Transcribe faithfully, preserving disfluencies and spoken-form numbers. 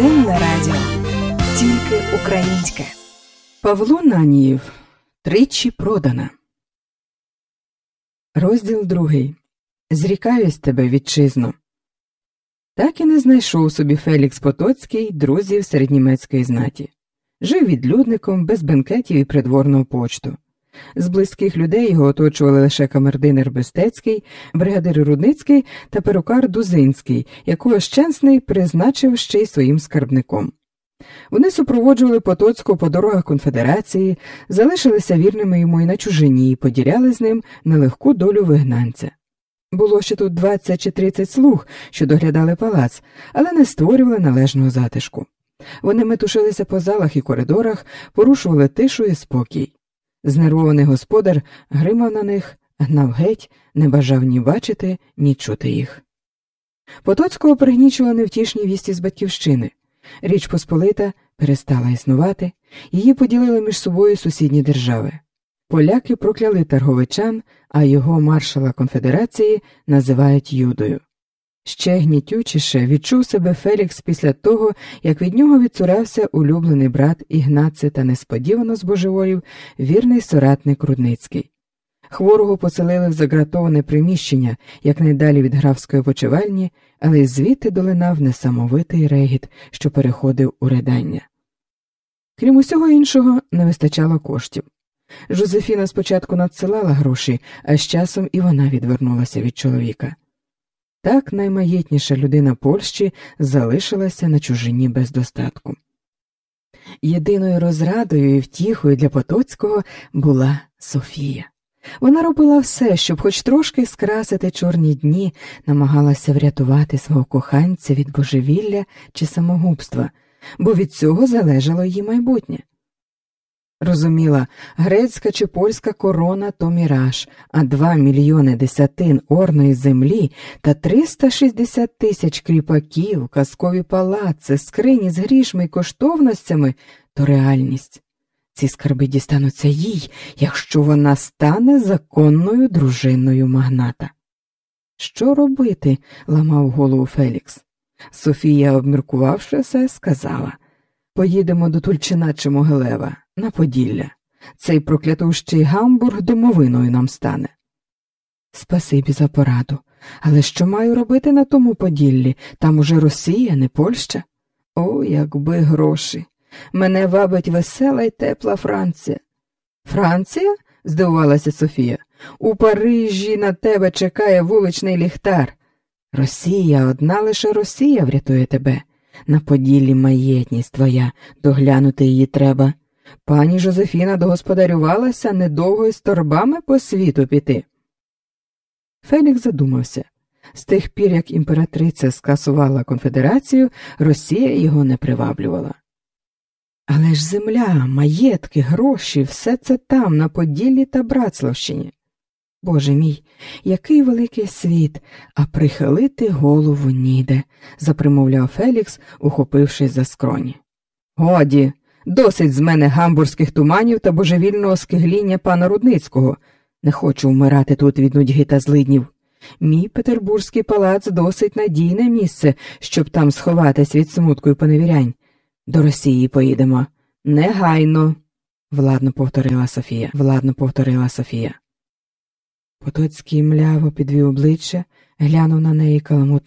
Родинне радіо. Тільки українське. Павло Нанієв. Тричі продана. Розділ другий. Зрікаюсь тебе, вітчизно. Так і не знайшов собі Фелікс Потоцький друзів серед німецької знаті. Жив відлюдником, без бенкетів і придворного почту. З близьких людей його оточували лише камердинер Бестецький, бригадир Рудницький та перукар Дузинський, якого Щенсний призначив ще й своїм скарбником. Вони супроводжували Потоцького по дорогах конфедерації, залишилися вірними йому і на чужині і поділяли з ним нелегку долю вигнанця. Було ще тут двадцять чи тридцять слуг, що доглядали палац, але не створювали належного затишку. Вони метушилися по залах і коридорах, порушували тишу і спокій. Знервований господар гримав на них, гнав геть, не бажав ні бачити, ні чути їх. Потоцького пригнічували невтішні вісті з батьківщини. Річ Посполита перестала існувати, її поділили між собою сусідні держави. Поляки прокляли Тарговичан, а його маршала конфедерації називають Юдою. Ще гнітючіше відчув себе Фелікс після того, як від нього відцурався улюблений брат Ігнаци та несподівано збожеволів вірний соратник Рудницький. Хворого поселили в загратоване приміщення, якнайдалі від графської почивальні, але й звідти долинав несамовитий регіт, що переходив у ридання. Крім усього іншого, не вистачало коштів. Жозефіна спочатку надсилала гроші, а з часом і вона відвернулася від чоловіка. Так наймаєтніша людина Польщі залишилася на чужині без достатку. Єдиною розрадою і втіхою для Потоцького була Софія. Вона робила все, щоб хоч трошки скрасити чорні дні, намагалася врятувати свого коханця від божевілля чи самогубства, бо від цього залежало її майбутнє. Розуміла, грецька чи польська корона – то міраж, а два мільйони десятин орної землі та триста шістдесят тисяч кріпаків, казкові палаци, скрині з грішми й коштовностями – то реальність. Ці скарби дістануться їй, якщо вона стане законною дружиною магната. Що робити? – ламав голову Фелікс. Софія, обміркувавши все, сказала: «Поїдемо до Тульчина чи Могилева, на Поділля. Цей проклятущий Гамбург домовиною нам стане». «Спасибі за пораду. Але що маю робити на тому Поділлі? Там уже Росія, не Польща. О, якби гроші! Мене вабить весела й тепла Франція». «Франція?» – здивувалася Софія. «У Парижі на тебе чекає вуличний ліхтар. Росія, одна лише Росія врятує тебе. На Поділлі маєтність твоя, доглянути її треба. Пані Жозефіна догосподарювалася, недовго із торбами по світу піти». Фелікс задумався. З тих пір, як імператриця скасувала конфедерацію, Росія його не приваблювала. Але ж земля, маєтки, гроші – все це там, на Поділлі та Братславщині. Боже мій, який великий світ, а прихилити голову ніде, запримовляв Фелікс, ухопившись за скроні. Годі, досить з мене гамбурзьких туманів та божевільного скигління пана Рудницького. Не хочу вмирати тут від нудьги та злиднів. Мій петербурзький палац досить надійне місце, щоб там сховатись від смутку і поневірянь. До Росії поїдемо. Негайно, владно повторила Софія, владно повторила Софія. Потоцький мляво підвів обличчя, глянув на неї каламутним